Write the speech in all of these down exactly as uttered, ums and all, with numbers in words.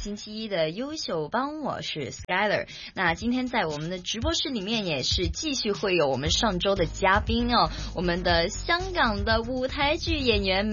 星期一的优秀帮，我是 Skyler。 那今天在我们的直播室里面也是继续会有我们上周的嘉宾哦，我们的香港的舞台剧演员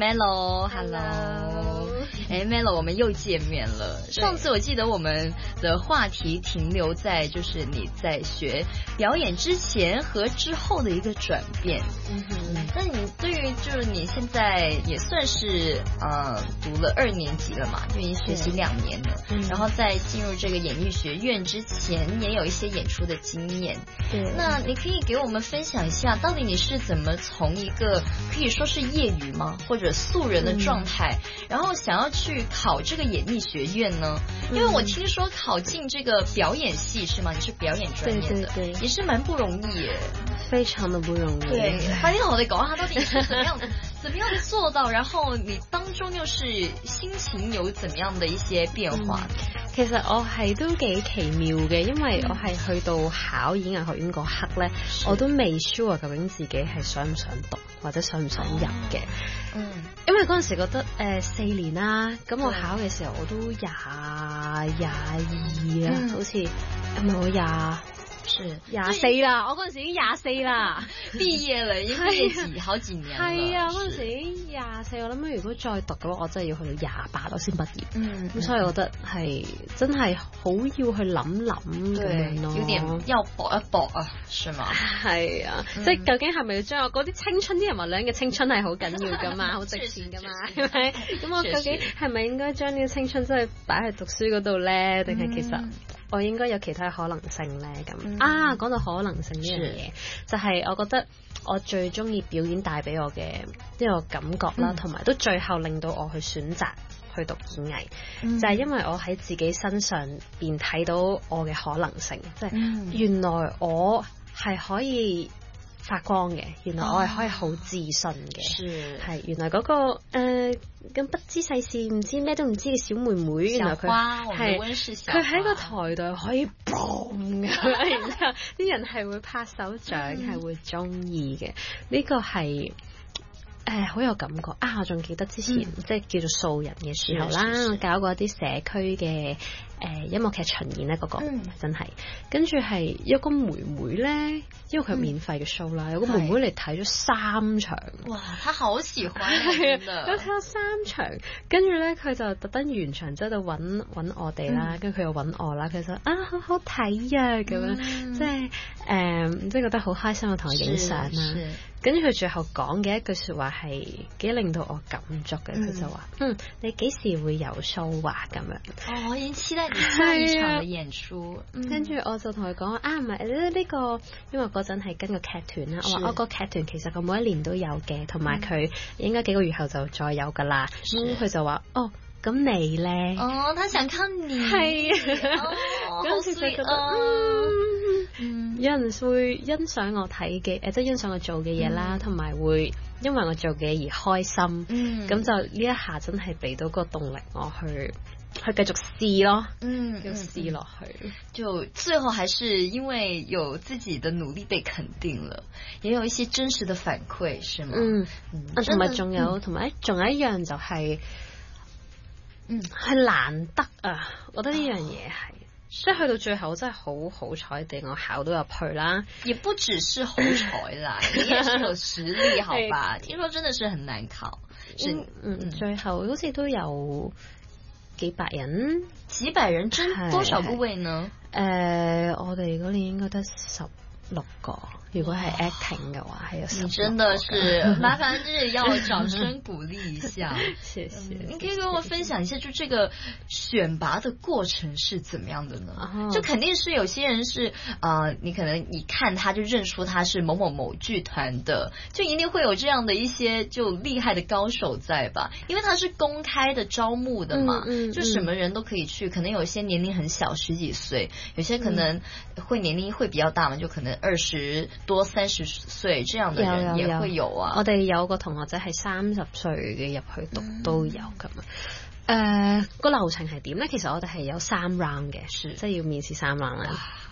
Melo。Hello， 哎 Melo， 我们又见面了。上次我记得我们的话题停留在就是你在学表演之前和之后的一个转变。嗯哼，那你对于就是你现在也算是呃读了二年级了嘛，就已经学习两年了，嗯、然后在进入这个演艺学院之前也有一些演出的经验。对，那你可以给我们分享一下，到底你是怎么从一个可以说是业余吗，或者素人的状态，嗯、然后想要去考这个演艺学院呢？因为我听说考进这个表演系是吗？你是表演专业的，对对对，也是蛮不容易耶， 非常的不容易。 对，快啲同我哋講下到底是怎麼樣怎麼樣做到，然後你當中又是心情有怎麼樣的一些變化？ 嗯、其實我係都幾奇妙嘅，因為我係去到考演藝學院嗰刻咧，我都未 sure 究竟自己係想唔想讀或者想唔想入嘅。嗯，因為嗰陣時覺得誒四、呃、年啦，咁我考嘅時候我都廿廿二啦，嗯、好似係咪我廿？是廿四啦，我嗰陣時已經廿四啦， 畢業了，已經畢業幾好幾年了。 係啊，嗰陣時已經廿四，我諗如果再讀嘅話，我真係要去到廿八我先畢業。嗯，咁所以我覺得係真係好要去諗諗咁樣咯， 有點要搏一搏啊，是嘛？ 係啊，嗯、即係究竟係咪要將我嗰啲青春，啲人話女人嘅青春係好緊要噶嘛，好值錢噶嘛，係咪？咁我究竟係咪應該將呢個青春真係擺喺讀書嗰度咧，定係其實？嗯我應該有其他可能性咧咁、嗯、啊！講到可能性呢樣嘢，就係我覺得我最中意表演帶俾我嘅呢個感覺啦，同埋、嗯、都最後令到我去選擇去讀演藝，嗯、就係因為我喺自己身上邊睇到我嘅可能性，即係、嗯、原來我係可以發光嘅，原來我係可以好自信嘅，係、哦、原來嗰、那個誒咁、呃、不知世事唔知咩都唔知嘅小妹妹，原來佢係佢喺個台度可以 boom 然之後啲人係會拍手掌，係、嗯、會中意嘅，呢、這個係誒好有感覺啊！我仲記得之前、嗯、即係叫做素人嘅時候啦，我搞過一啲社區嘅。誒、呃、音樂劇巡演咧嗰、那個、嗯、真係，跟住係有個妹妹咧，因為佢免費嘅 show 啦，嗯、有個妹妹嚟睇咗三場。 哇！他好喜歡真的， 佢睇咗三場，跟住咧佢就特登完場之後就揾揾我哋啦，跟住佢又揾我啦，佢就啊好好睇啊咁樣，嗯、即係誒、呃、即係覺得好開心，我同佢影相啦。跟住佢最後講嘅一句説話係幾令到我感觸嘅，佢、嗯、就話：嗯，你幾時會有 show 啊？咁樣。 哦，我已經期待你下一場嘅演出。 跟住、嗯、我就同佢講啊，唔係呢呢個，因為嗰陣係跟個劇團啦。我話我個劇團其實佢每一年都有嘅，同埋佢應該幾個月後就再有㗎啦。咁佢、嗯、就話：哦，咁你咧？ 哦，他想看你。 係啊。跟住就覺得嗯，有人會欣賞我睇嘅，誒，即係欣賞我做嘅嘢啦，同埋、嗯、會因為我做嘅而開心。嗯，咁就呢一下真係俾到個動力我去去繼續試咯。嗯，要試落去， 就最後還是因為有自己的努力被肯定了，也有一些真實的反饋，是嗎？嗯， 同埋仲有，同埋仲有一樣就係、是，嗯，係難得啊！我覺得呢樣嘢係。即係去到最後真係好好彩地我考到入去啦， 也不只是好彩啦，你也是有實力，好吧？聽說真的是很難考， 嗯嗯，最後好似都有幾百人， 幾百人爭多少個位呢？ 誒、呃，我哋嗰年應該得十六個。如果係 acting 嘅話，係有十。你真的是麻煩，就是要掌聲鼓勵一下。 謝謝。 你可以跟我分享一下，就這個選拔的過程是怎麼樣的呢？哦、就肯定是有些人是啊、呃，你可能一看他就認出他是某某某劇團的，就一定會有這樣的一些就厲害的高手在吧？因為他是公開的招募的嘛，嗯嗯、就什麼人都可以去。可能有些年齡很小，十幾歲；有些可能會年齡會比較大嘛，就可能二十。多三十歲這樣的人也會有啊。 有有有我哋有個同學仔係三十歲嘅入去讀都有咁啊。誒、呃，個流程係點咧？其實我哋係有三 round 嘅，即係要面試三 round 啦。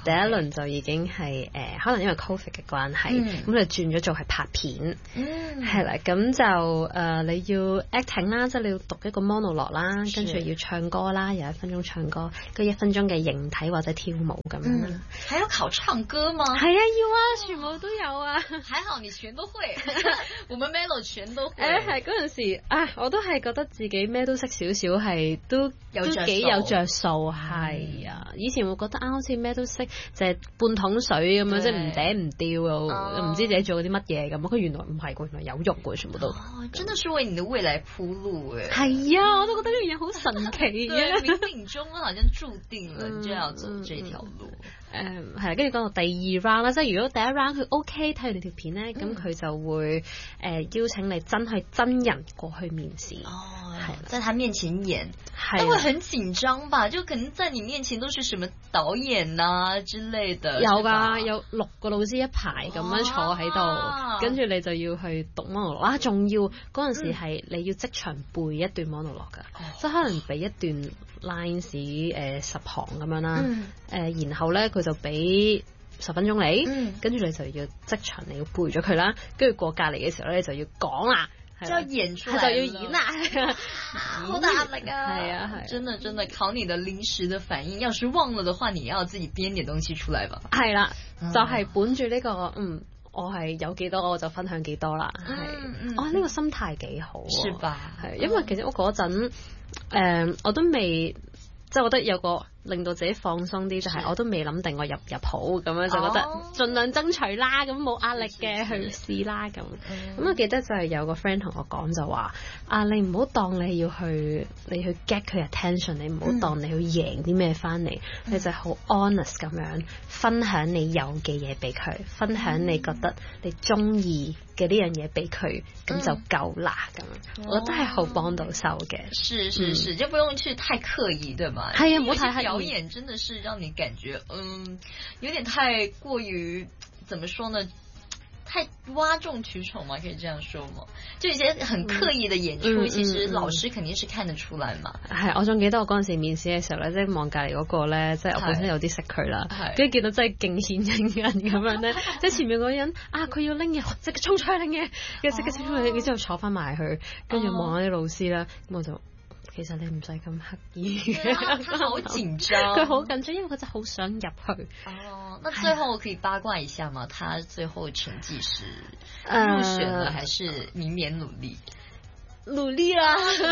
第一輪就已經係誒、呃，可能因為 Covid 嘅關係，咁、嗯、就轉咗做係拍片，係啦、嗯，咁就誒、呃、你要 acting 啦，即係你要讀一個 monologue 啦，跟住要唱歌啦，有一分鐘唱歌，跟一分鐘嘅形體或者跳舞咁樣啦。 還要考唱歌嗎？ 係啊，要啊，全部都有啊。 還好你全都會，我們 Melo 全都會。 誒係嗰陣時，啊我都係覺得自己咩都識少少，係都都幾有着數，係啊。以前會覺得啊，好似咩都識，就係半桶水咁樣，即係唔嗲唔吊又唔知自己做啲乜嘢咁。佢原來唔係喎，原來有用喎，全部都。哦， 真的是為你的未來鋪路誒。 係啊，我都覺得呢樣嘢好神奇嘅。 冥冥中好像注定了你就要走這條路。 誒係啦，跟住講到第二 round 啦，即係如果第一 round 佢 OK 睇完你條片咧，咁佢、嗯、就會誒、呃、邀請你真係真人過去面試。哦，係在他面前演，他會很緊張吧？就可能在你面前都是什麼導演啊之類的。 有㗎，有六個老師一排咁樣坐喺度，跟住、啊、你就要去讀 monologue 啦。仲要嗰陣時係你要即場背一段 monologue 㗎，嗯、即係可能俾一段 lines 誒、呃、十行咁樣啦。誒、嗯呃，然後咧佢就俾十分鐘你，跟住、嗯、你就要即場你要背咗佢啦，跟住過隔離嘅時候咧就要講啦， 就要演出來， 就要演啦， 好大壓力啊！ 係啊係， 真的真的考你的臨時的反應，要是忘了的話，你要自己編點東西出來吧。 係啦，就係、是、本住呢、這個嗯，我係有幾多我就分享幾多啦，係、嗯嗯，哦呢、這個心態幾好， 是吧？ 係，因為其實我嗰陣誒我都未。即係我覺得有個令到自己放鬆啲，就係、是、我都未諗定我入入好咁樣，就覺得盡量爭取啦，咁冇壓力嘅去試啦咁。咁、嗯、我記得就係有個 friend 同我講就話：啊，你唔好當你要去你去 get 佢 attention，你唔好當你去贏啲咩翻嚟，嗯、你就好 honest 咁樣分享你有嘅嘢俾佢，分享你覺得你中意嘅呢樣嘢俾佢，咁就夠啦咁。嗯、我覺得係好幫到手嘅。 是是是，嗯、就不用去太刻意，對嗎？ 係啊，唔好太刻意。 表演真的是讓你感覺，嗯，有點太過於，怎麼說呢？太嘩眾取寵嘛，可以這樣說嘛？就一些很刻意的演出，嗯、其實老師肯定是看得出來嘛。係、嗯嗯嗯， 我仲記得我嗰陣時面試嘅時候咧，即係望隔離嗰個咧，即係我本身有啲識佢啦，跟住見到真係勁顯型人咁樣咧，即係前面嗰人啊，佢要拎嘢，即刻衝出去拎嘢，跟住即刻衝出去，之後坐翻埋去，跟住望下啲老師啦，咁我就。其實你唔使咁刻意嘅， 佢好緊張， 佢好緊張，因為佢真係好想入去。 哦，那最後可以八卦一下嗎？他最後成績是入選了，還是明年努力？ 努力啦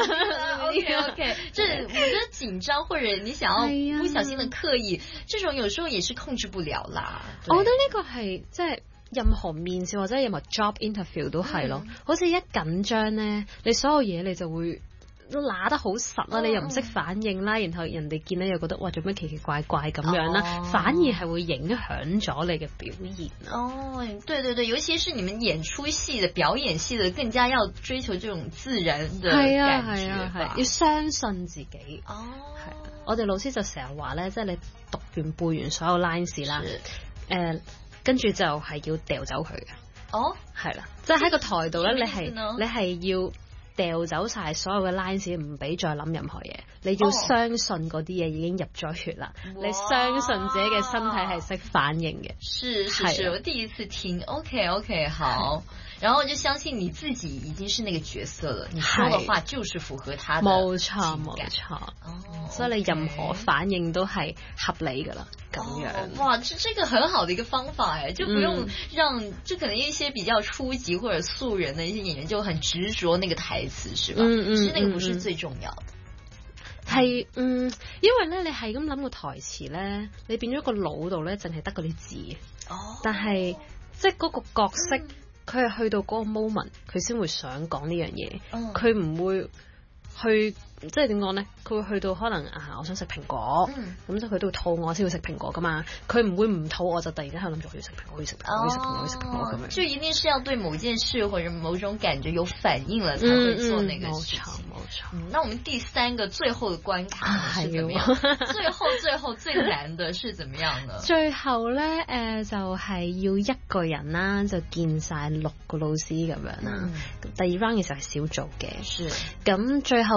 ，OK OK。這我覺得緊張或者你想要不小心的刻意，這種有時候也是控制不了啦。 我覺得呢個係即係任何面試或者任何 job interview 都係咯，好似一緊張咧，你所有嘢你就會。都揦得好實啦，你又唔識反應啦，然後人哋見到又覺得哇做咩奇奇怪怪咁樣啦，反而係會影響咗你嘅表現。 哦，對對對，尤其是你們演出戲的表演戲的，更加要追求這種自然的感覺。係啊係啊係，要相信自己。哦，係啊，我哋老師就成日話咧，即係你讀完背完所有 lines 啦，誒，跟住就係要掉走佢嘅。哦，係啦，即係喺個台度咧，你係你係要。掉走晒所有嘅 lines， 唔俾再諗任何嘢。你要相信嗰啲嘢已經入咗血啦。你相信自己嘅身體係識反應嘅。是是是，我第一次聽。OK OK， 好。然後就相信你自己已經是那個角色了，你說的話就是符合他的冇錯冇錯。哦，所以你任何反應都係合理噶啦，咁樣。 哇，這這個很好的一個方法誒，就不用讓，就可能一些比較初級或者素人的一些演員就很執着那個台詞，是吧？嗯嗯，其實那個不是最重要的。 係嗯，因為咧，你係咁諗個台詞咧，你變咗個腦度咧，淨係得嗰啲字。哦。但係即係嗰個角色。佢係去到嗰個 moment，佢先會想講呢樣嘢，佢唔、oh. 會去。即係點講咧？佢會去到可能啊，我想食蘋果，咁即係佢都會肚餓先會食蘋果噶嘛。佢唔會唔肚餓就突然間喺度諗住我要食蘋果，要食蘋果，要食蘋果，要食蘋果咁樣。就一定是要對某件事或者某種感覺有反應了，才會做那個事情。冇錯冇錯。那我們第三個最後的關卡是怎麼樣？最後最後最難的是怎麼樣呢？最後咧，誒、呃、就係、是、要一個人啦，就見晒六個老師咁樣啦。嗯、第二 round 嘅時候係小組嘅，咁是最後個 round。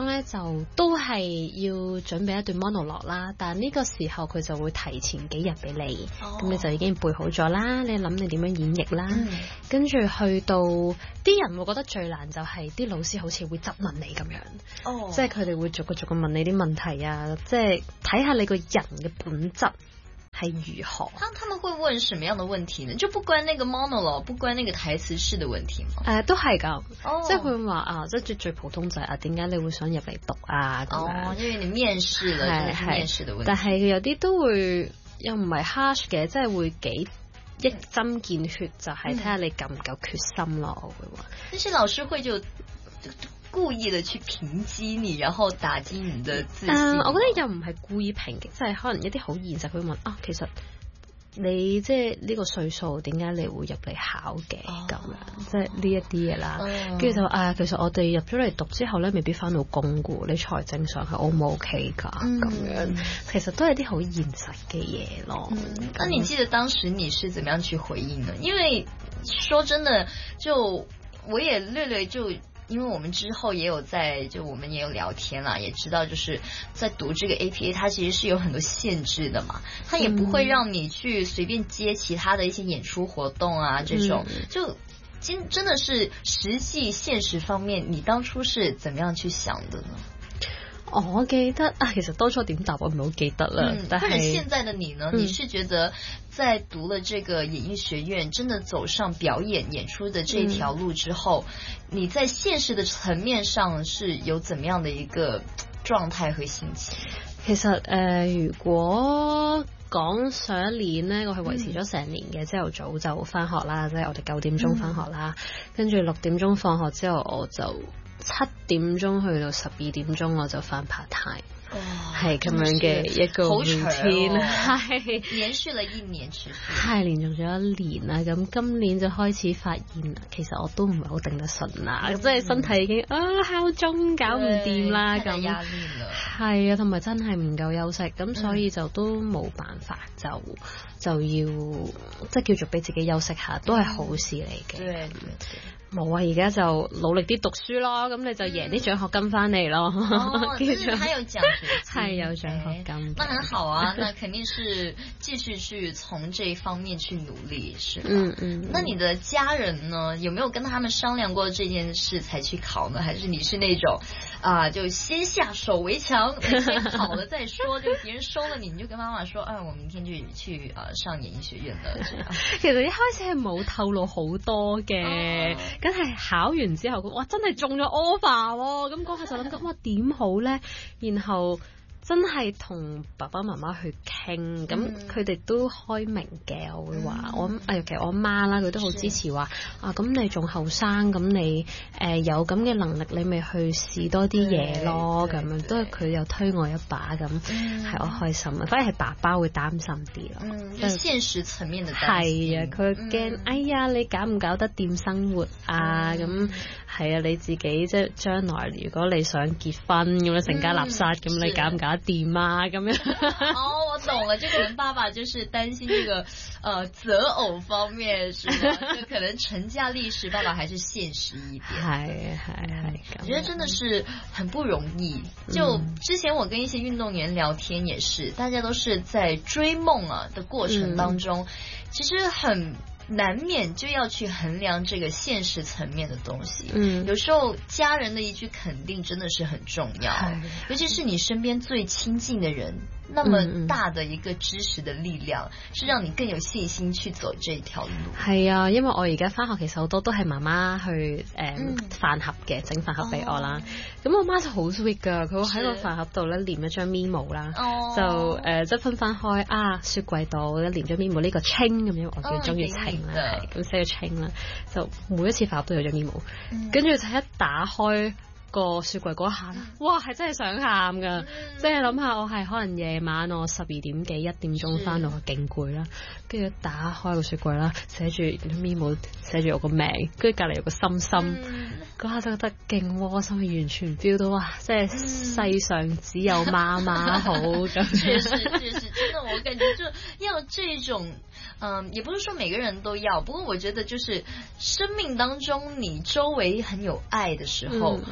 中咧就都係要準備一段 monologue 啦，但呢個時候佢就會提前幾日俾你，咁、哦、你就已經背好咗啦，你諗你點樣演繹啦，嗯、跟住去到啲人會覺得最難就係啲老師好似會質問你咁樣，哦、即係佢哋會逐個逐個問你啲問題啊，即係睇下你個人嘅本質係如何？ 他他們會問什麼樣的問題呢？就不關那個 monologue， 不關那個台詞式的問題嗎？ 誒、呃，都係噶，哦、即係佢話啊，即係最最普通就係啊，點解你會想入嚟讀啊？咁樣， 哦，因為你面試了，係係面試的問題。 但係有啲都會又唔係 harsh 嘅，即係會幾一針見血，就係睇下你夠唔夠決心咯。我會話， 那些老師會就。故意的去抨擊你，然後打擊你的自信。 嗯，我覺得又唔係故意抨擊，即係可能一啲好現實，佢問啊，其實你即係呢個歲數，點解你會入嚟考嘅咁樣？即係呢一啲嘢啦。跟住、哦、就啊，其實我哋入咗嚟讀之後咧，未必翻到工㗎，你財政上係 O 唔 OK 㗎？咁、嗯、樣其實都係啲好現實嘅嘢咯。 嗯，那你記得當時你是怎麼樣去回應呢？因為說真的，就我也略略就。因為我們之後也有在，就我們也有聊天啦，也知道就是在讀這個 A P A， 它其實是有很多限制的嘛，它也不會讓你去隨便接其他的一些演出活動啊，這種就真真的是實際現實方面，你當初是怎麼樣去想的呢？ 我記得啊，其實當初點答我唔係好記得啦。 嗯， 但係或者現在的你呢？嗯、你是覺得在讀了這個演藝學院，真的走上表演演出的這條路之後，嗯、你在現實的層面上是有怎麼樣的一個狀態和心情？ 其實誒、呃，如果講上一年呢，我係維持咗成年嘅，朝頭早就翻學啦，即係我哋九點鐘翻學啦，跟住六點鐘放學之後我就。七點鐘去到十二點鐘我就翻 part time，係咁樣嘅一個 routine，係連續了一年持續， 係連續咗一年啦。咁今年就開始發現，其實我都唔係好頂得順啦，即係、嗯、身體已經啊敲鐘搞唔掂啦，咁係啊，同埋真係唔夠休息，咁所以就都冇辦法，就就要即係叫做俾自己休息下，都係好事嚟嘅。嗯冇啊！而家就努力啲讀書咯，咁你就贏啲獎學金翻嚟咯。 哦，即係還有獎學金， 係有獎學金。 那很好啊，那肯定是繼續去從這一方面去努力，是嗎？ 嗯嗯。 那你的家人呢？有沒有跟他們商量過這件事才去考呢？還是你是那種啊、呃，就先下手為強，先考了再說？就別人收了你，你就跟媽媽說，啊，我明天就去啊、呃、上演藝學院了。這樣。 其實一開始係冇透露好多嘅。哦，梗係考完之後，哇！真係中咗 offer 喎，咁嗰下就諗緊，哇點好咧？然後真係同爸爸媽媽去傾，咁佢哋都開明嘅。我會話、嗯、我誒，尤其我媽啦，佢都好支持話啊。咁你仲後生，咁你誒、呃、有咁嘅能力，你咪去試多啲嘢咯。咁樣都係佢又推我一把，咁係、嗯、我開心啊。反而係爸爸會擔心啲咯。 嗯，就現實層面嘅係啊，佢驚、嗯、哎呀，你搞唔搞得掂生活啊？咁係、嗯、啊，你自己即係將來如果你想結婚咁樣成家立室，咁、嗯、你搞唔搞？點啊咁樣哦，我懂了，就可能爸爸就是擔心這個，呃，擇偶方面是嗎？就可能成家立室，爸爸還是現實一點。係係係，我覺得真的是很不容易。就之前我跟一些運動員聊天，也是、嗯、大家都是在追夢啊的過程當中，嗯、其實很難免就要去衡量這個現實層面的東西。嗯，有時候家人的一句肯定真的是很重要，尤其是你身邊最親近的人，那麼大的一個支持的力量，是讓你更有信心去走這條路。係啊，因為我而家翻學其實好多都係媽媽去誒、呃嗯、飯盒嘅，整飯盒俾我啦。咁、哦、我媽就好 sweet 噶，佢會喺個飯盒度咧黏一張 memo 啦，哦、就誒即係分翻開啊，雪櫃度黏咗 memo 呢個清咁樣，我最中意清。係咁寫咗清啦，就每一次飯盒都有張 memo，跟住就一打開個雪櫃嗰下啦，哇係真係想喊噶，嗯、即係諗下我係可能夜晚我十二點幾一點鐘翻到，勁攰啦，跟住打開個雪櫃啦，寫住 memo 寫住我個名，跟住隔籬有個心心，嗰、嗯、下就覺得勁窩心，完全 feel 到哇，即係世上只有媽媽好咁。確實確實，真的我感覺就要這種。嗯，也不是說每個人都要，不過我覺得就是生命當中你周圍很有愛的時候，嗯、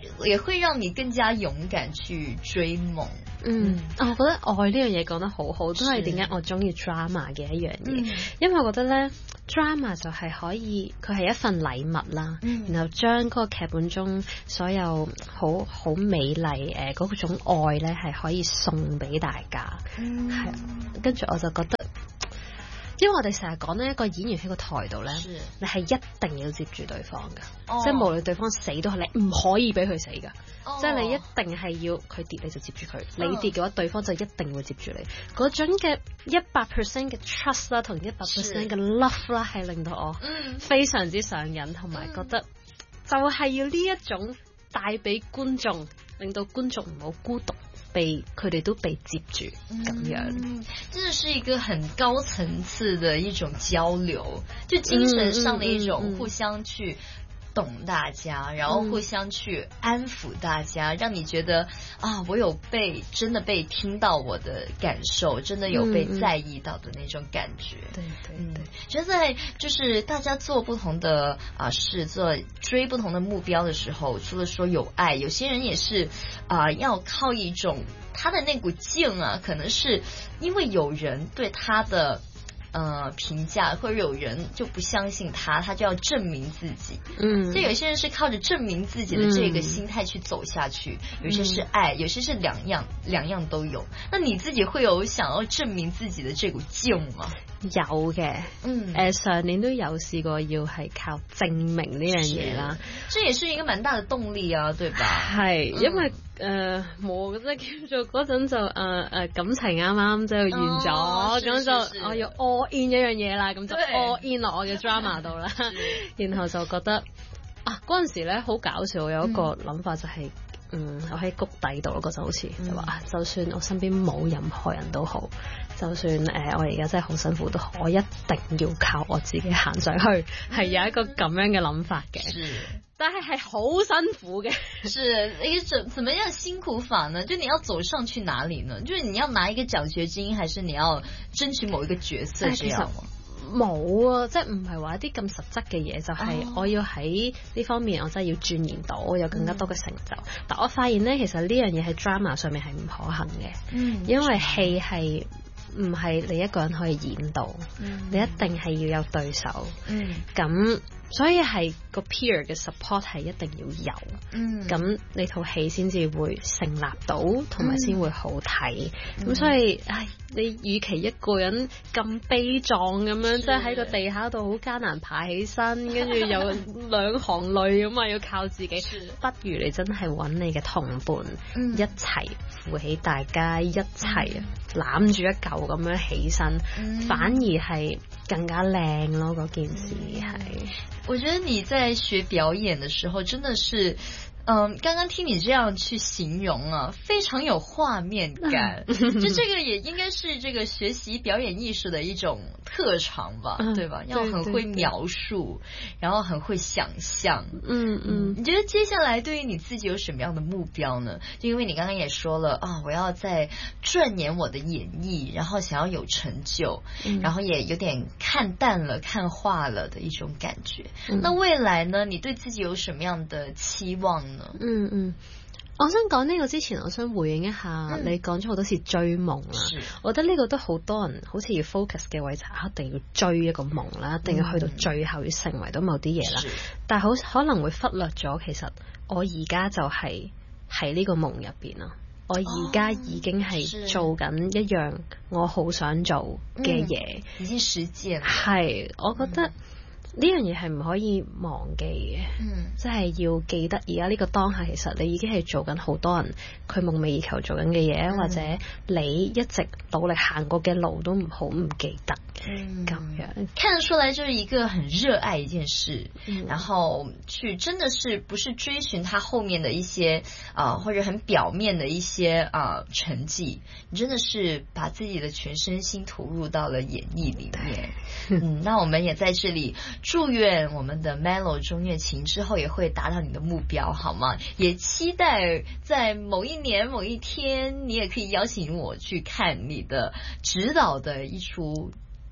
也會讓你更加勇敢去追夢。 嗯，我覺得愛呢樣嘢講得好好，都係點解我中意 drama 嘅一樣嘢，嗯、因為我覺得咧 drama 就係可以，佢係一份禮物啦，嗯、然後將嗰個劇本中所有好好美麗誒嗰種愛咧，係可以送俾大家，係啊、嗯，跟住我就覺得。因為我哋成日講呢一個演員喺個台度咧，你係一定要接住對方嘅，哦、即係無論對方死都係，你唔可以俾佢死㗎，哦、即係你一定係要佢跌你就接住佢，哦、你跌嘅話對方就一定會接住你。嗰種嘅一百 percent 嘅 trust 啦，同一百 percent 嘅 love 啦，係令到我非常之上癮，同埋覺得就係要呢一種帶俾觀眾，令到觀眾唔好孤獨。被佢哋都被接住咁樣， 嗯，真的是一個很高層次的一種交流，就精神上的一種互相去懂大家，嗯、然後互相去安撫大家，嗯、讓你覺得啊，我有被真的被聽到我的感受，真的有被在意到的那種感覺。 對對對， 覺得在就是大家做不同的啊事，做追不同的目標的時候，除了說有愛，有些人也是啊要靠一種他的那股勁啊，可能是因為有人對他的。呃，評價或者有人就不相信他，他就要證明自己。嗯，所以有些人是靠着證明自己的這個心態去走下去，嗯、有些是愛，有些是兩樣，兩樣都有。那你自己會有想要證明自己的這股勁嗎？ 有嘅，嗯，誒、呃，上年都有試過要係靠證明呢樣嘢啦， 這也是一個蠻大的動力啊，對吧？ 係，因為誒冇即係叫做嗰陣就誒誒、呃、感情啱啱就完咗，咁、哦、就我要 all in 一樣嘢啦，咁就 all in 落我嘅 drama 度啦，然後就覺得啊嗰陣時咧好搞笑，我有一個諗法就係、是。嗯，我喺谷底度嗰陣好似就話，就算我身邊冇任何人都好，就算誒、呃、我而家真係好辛苦都好，我一定要靠我自己行上去，係有一個咁樣嘅諗法嘅。是，但係係好辛苦嘅。 是，一個怎怎麼樣辛苦法呢？就你要走上去哪裡呢？就是你要拿一個獎學金，還是你要爭取某一個角色這樣嗎？ 冇啊，即係唔係話一啲咁實質嘅嘢，就係、是、我要喺呢方面我真係要鑽研到，我有更加多嘅成就。嗯、但我發現咧，其實呢樣嘢喺 drama 上面係唔可行嘅，嗯、因為戲係唔係你一個人可以演到，嗯、你一定係要有對手。咁、嗯、所以係個 peer 嘅 support 係一定要有，咁你套戲先至會成立到，同埋先會好睇。咁、嗯、所以，唉，你與其一個人咁悲壯咁樣，即係喺個地下度好艱難爬起身，跟住有兩行淚咁啊，要靠自己，是不如你真係揾你嘅同伴，嗯、一齊扶起大家，一齊攬住一嚿咁樣起身，嗯、反而係更加靚咯。嗰件事係。 我覺得你在學表演的時候真的是嗯，剛剛聽你這樣去形容啊，非常有畫面感。就這個也應該是這個學習表演藝術的一種特長吧，嗯、對吧？要很會描述，對對對，然後很會想象。嗯嗯，你覺得接下來對於你自己有什麼樣的目標呢？就因為你剛剛也說了啊，我要再鑽研我的演繹，然後想要有成就，嗯、然後也有點看淡了、看化了的一種感覺。嗯、那未來呢？你對自己有什麼樣的期望呢？ 嗯嗯，我想講呢個之前，我想回應一下，嗯、你講咗好多次追夢啦，是我覺得呢個都好多人好似要 focus 嘅位就一定要追一個夢啦，一定要去到最後要成為到某啲嘢啦，是但係好可能會忽略咗，其實我而家就係喺呢個夢入邊咯，我而家已經係做緊一樣我好想做嘅嘢，嗯，已經實踐，係我覺得。嗯呢樣嘢係唔可以忘記嘅，嗯，即係要記得而家呢個當下，其實你已經係做緊好多人佢夢寐以求做緊嘅嘢，嗯、或者你一直努力行過嘅路都唔好唔記得，嗯，咁樣看得出來就是一個很熱愛一件事，嗯、然後去真的是不是追尋它後面的一些啊、呃、或者很表面的一些啊、呃、成績，你真的是把自己的全身心投入到了演藝裏面，嗯，那我們也在這裡。祝願我們的 Melo 鐘月琴之後也會達到你的目標，好嗎？也期待在某一年某一天，你也可以邀請我去看你的指導的一出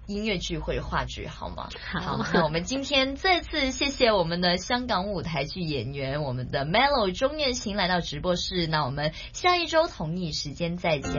音乐剧或者话剧好吗？ 好， 那我们今天再次谢谢我们的香港舞台剧演员，我们的 Melo 钟燕行来到直播室。那我们下一周同一时间再见。